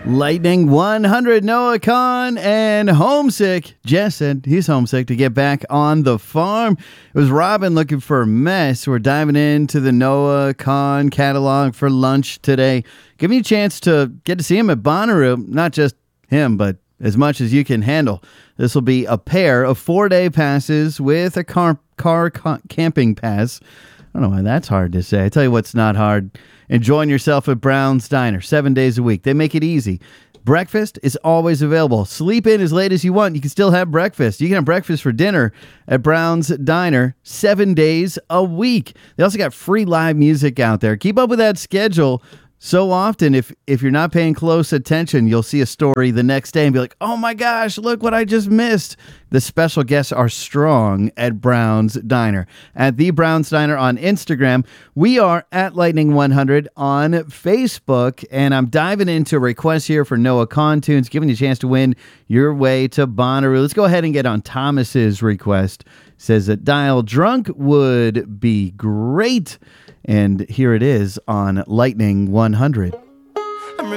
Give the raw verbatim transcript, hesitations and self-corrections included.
Lightning one hundred, Noah Kahan, and homesick. Jess said he's homesick to get back on the farm. It was Robin looking for a mess. We're diving into the Noah Kahan catalog for lunch today. Giving you a chance to get to see him at Bonnaroo. Not just him, but as much as you can handle. This will be a pair of four-day passes with a car, car ca- camping pass. I don't know why that's hard to say. I tell you what's not hard. Enjoying yourself at Brown's Diner seven days a week. They make it easy. Breakfast is always available. Sleep in as late as you want. You can still have breakfast. You can have breakfast for dinner at Brown's Diner seven days a week. They also got free live music out there. Keep up with that schedule. So often, if if you're not paying close attention, you'll see a story the next day and be like, oh my gosh, look what I just missed. The special guests are strong at Brown's Diner. At The Brown's Diner on Instagram. We are at Lightning one hundred on Facebook. And I'm diving into requests here for Noah Kahan tunes, giving you a chance to win your way to Bonnaroo. Let's go ahead and get on Thomas's request. Says that Dial Drunk would be great. And here it is on Lightning one hundred.